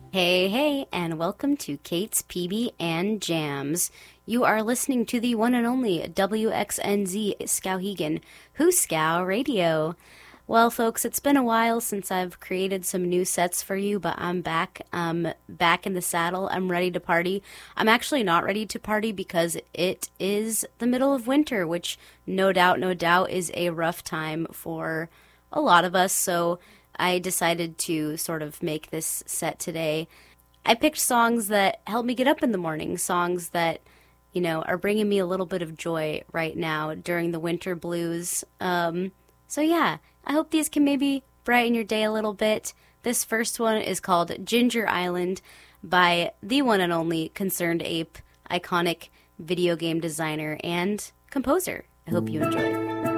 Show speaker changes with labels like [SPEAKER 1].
[SPEAKER 1] Hey, hey, and welcome to Kate's PB and Jams. You are listening to the one and only WXNZ Skowhegan Who Skow Radio. Well, folks, it's been a while since I've created some new sets for you, but I'm back. Back in the saddle. I'm ready to party. I'm actually not ready to party because it is the middle of winter, which no doubt, is a rough time for a lot of us. So I decided to sort of make this set today. I picked songs that help me get up in the morning, songs that, are bringing me a little bit of joy right now during the winter blues. So yeah, I hope these can maybe brighten your day a little bit. This first one is called Ginger Island by the one and only Concerned Ape, iconic video game designer and composer. I hope you enjoy.